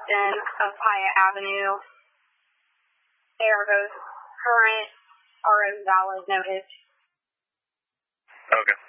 Austin of Hyatt Avenue. They are both current RO valid notice. Okay.